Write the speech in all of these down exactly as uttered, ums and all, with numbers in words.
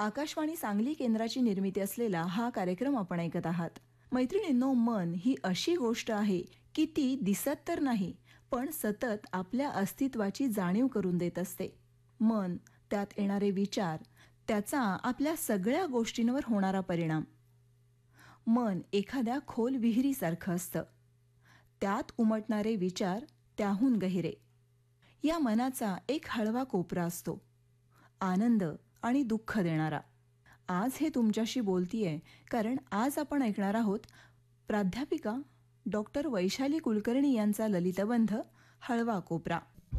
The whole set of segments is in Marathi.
आकाशवाणी सांगली केंद्राची निर्मिती असलेला हा कार्यक्रम आपण ऐकत आहात. मैत्रिणींनो, मन ही अशी गोष्ट आहे की ती दिसत तर नाही, पण सतत आपल्या अस्तित्वाची जाणीव करून देत असते. मन, त्यात येणारे विचार, त्याचा आपल्या सगळ्या गोष्टींवर होणारा परिणाम. मन एखाद्या खोल विहिरीसारखं असतं. त्यात उमटणारे विचार त्याहून गहिरे. या मनाचा एक हळवा कोपरा असतो, आनंद आणि दुःख देणारा. आज हे तुमच्याशी बोलतीये कारण आज आपण ऐकणार आहोत प्राध्यापिका डॉक्टर वैशाली कुलकर्णी यांचा ललितबंध हळवा कोपरा.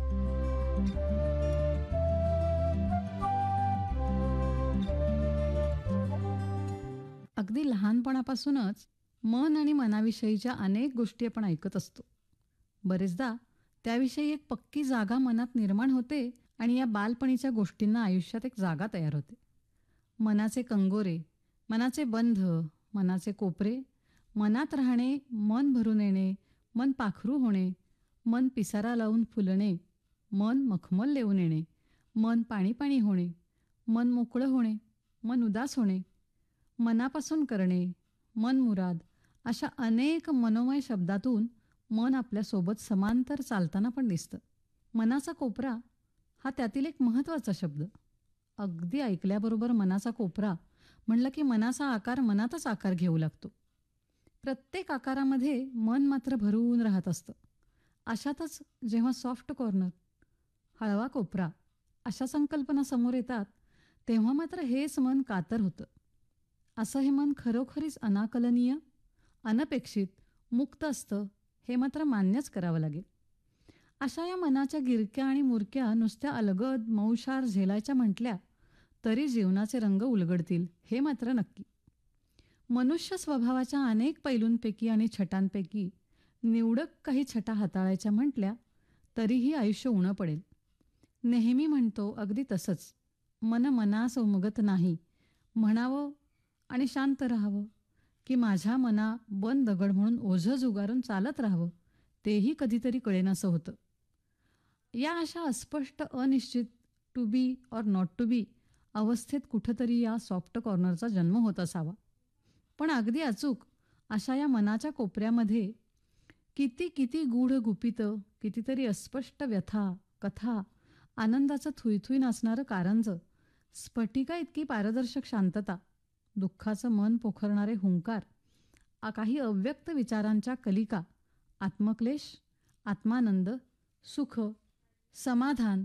अगदी लहानपणापासूनच मन आणि मनाविषयीच्या अनेक गोष्टी आपण ऐकत असतो. बरेचदा त्याविषयी एक पक्की जागा मनात निर्माण होते आणि या बालपणीच्या गोष्टींना आयुष्यात एक जागा तयार होते. मनाचे कंगोरे, मनाचे बंध, मनाचे कोपरे, मनात राहणे, मन भरून येणे, मन पाखरू होणे, मन पिसारा लावून फुलणे, मन मखमल लेवून येणे, मन पाणी पाणी होणे, मन मोकळं होणे, मन उदास होणे, मनापासून करणे, मन मुराद, अशा अनेक मनोमय शब्दातून मन आपल्यासोबत समांतर चालताना पण दिसतं. मनाचा कोपरा हा त्यातील एक महत्त्वाचा शब्द. अगदी ऐकल्याबरोबर मनाचा कोपरा म्हणलं की मनाचा आकार मनातच आकार घेऊ लागतो. प्रत्येक आकारामध्ये मन मात्र भरून राहत असतं. अशातच जेव्हा सॉफ्ट कॉर्नर, हळवा कोपरा अशा संकल्पना समोर येतात, तेव्हा मात्र हेच मन कातर होतं. असं हे मन खरोखरीच अनाकलनीय, अनपेक्षित, मुक्त असतं, हे मात्र मान्यच करावं लागेल. अशा या मनाच्या गिरक्या आणि मुरक्या नुसत्या अलगद मौशार झेलायच्या म्हटल्या तरी जीवनाचे रंग उलगडतील, हे मात्र नक्की. मनुष्य स्वभावाच्या अनेक पैलूंपैकी आणि छटांपैकी निवडक काही छटा हाताळायच्या म्हटल्या तरीही आयुष्य उणं पडेल. नेहमी म्हणतो अगदी तसंच, मन मनास उमगत नाही, म्हणावं आणि शांत राहावं, की माझ्या मना बंद दगड म्हणून ओझं जुगारून चालत राहावं, तेही कधीतरी कळेनासं होतं. या अशा अस्पष्ट, अनिश्चित, to be or not to be अवस्थेत कुठंतरी या सॉफ्ट कॉर्नरचा जन्म होत असावा. पण अगदी अचूक अशा या मनाच्या कोपऱ्यामध्ये किती किती गूढ गुपितं, कितीतरी अस्पष्ट व्यथा, कथा, आनंदाचं थुईथुई नाचणारं कारंजं, स्फटिका इतकी पारदर्शक शांतता, दुःखाचं मन पोखरणारे हुंकार, काही अव्यक्त विचारांच्या कलिका, आत्मक्लेश, आत्मानंद, सुख, समाधान,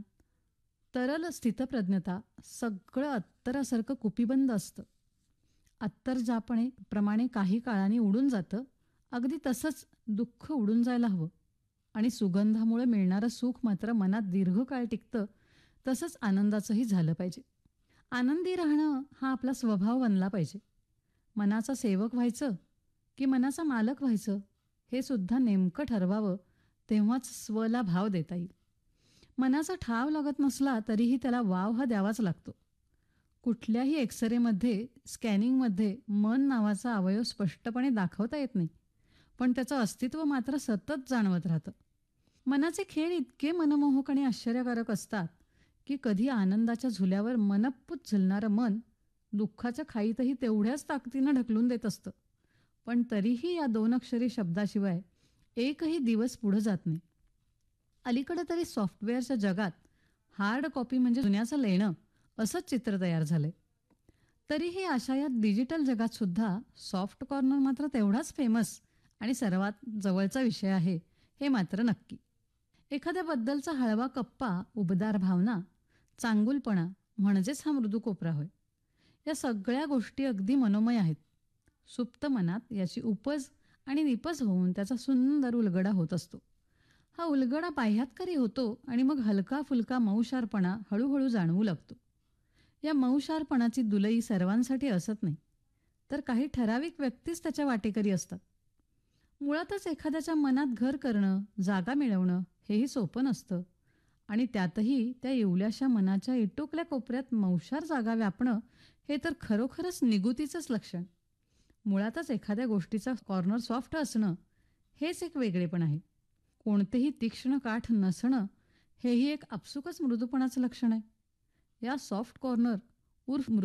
तरल स्थितप्रज्ञता, सगळं अत्तरासारखं कुपीबंद असतं. अत्तर ज्यापणे प्रमाणे काही काळाने उडून जातं, अगदी तसंच दुःख उडून जायला हवं. आणि सुगंधामुळे मिळणारं सुख मात्र मनात दीर्घकाळ टिकतं, तसंच आनंदाचंही झालं पाहिजे. आनंदी राहणं हा आपला स्वभाव बनला पाहिजे. मनाचा सेवक व्हायचं की मनाचा मालक व्हायचं, हे सुद्धा नेमकं ठरवावं, तेव्हाच स्वला भाव देता येईल. मनाचा ठाव लागत नसला तरीही त्याला वाव हा द्यावाच लागतो. कुठल्याही एक्सरेमध्ये, स्कॅनिंगमध्ये मन नावाचा अवयव स्पष्टपणे दाखवता येत नाही, पण त्याचं अस्तित्व मात्र सतत जाणवत राहतं. मनाचे खेळ इतके मनमोहक आणि आश्चर्यकारक असतात की कधी आनंदाच्या झुल्यावर मनप्पूत झुलणारं मन दुःखाच्या खाईतही तेवढ्याच ताकदीनं ढकलून देत असतं. पण तरीही या दोन अक्षरी शब्दाशिवाय एकही दिवस पुढं जात नाही. अलीकडं तरी सॉफ्टवेअरच्या जगात हार्ड कॉपी म्हणजे जुन्याचं लेणं असंच चित्र तयार झालंय. तरीही अशा या डिजिटल जगात सुद्धा सॉफ्ट कॉर्नर मात्र तेवढाच फेमस आणि सर्वात जवळचा विषय आहे, हे मात्र नक्की. एखाद्याबद्दलचा हळवा कप्पा, उबदार भावना, चांगुलपणा म्हणजेच हा मृदू कोपरा होय. या सगळ्या गोष्टी अगदी मनोमय आहेत. सुप्त मनात याची उपज आणि निपज होऊन त्याचा सुंदर उलगडा होत असतो. हा उलगडा बाह्यातकारी होतो आणि मग हलका फुलका मऊशारपणा हळूहळू जाणवू लागतो. या मऊशारपणाची दुलई सर्वांसाठी असत नाही, तर काही ठराविक व्यक्तीच त्याच्या वाटेकरी असतात. मुळातच एखाद्याच्या मनात घर करणं, जागा मिळवणं हेही सोपं नसतं आणि त्यातही त्या येवल्याशा मनाच्या इटुकल्या कोपऱ्यात मौशार जागा व्यापणं हे तर खरोखरच निगुतीचंच लक्षण. मुळातच एखाद्या गोष्टीचा कॉर्नर सॉफ्ट असणं हेच एक वेगळेपण आहे. कोणतेही तीक्ष्ण काठ नसणं हेही एक आपसुकच मृदूपणाचं लक्षण आहे. या सॉफ्ट कॉर्नर उर्फ